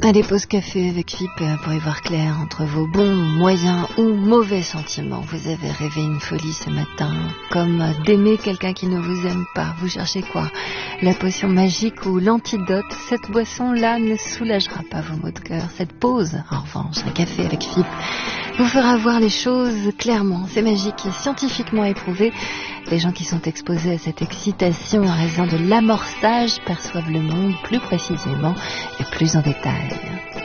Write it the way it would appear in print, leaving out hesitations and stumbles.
Allez, pause café avec Philippe pour y voir clair entre vos bons, moyens ou mauvais sentiments. Vous avez rêvé une folie ce matin, comme d'aimer quelqu'un qui ne vous aime pas. Vous cherchez quoi? La potion magique ou l'antidote? Cette boisson-là ne soulagera pas vos maux de cœur. Cette pause, en revanche, un café avec Philippe, vous fera voir les choses clairement. C'est magique et scientifiquement éprouvé. Les gens qui sont exposés à cette excitation en raison de l'amorçage perçoivent le monde plus précisément et plus en détail.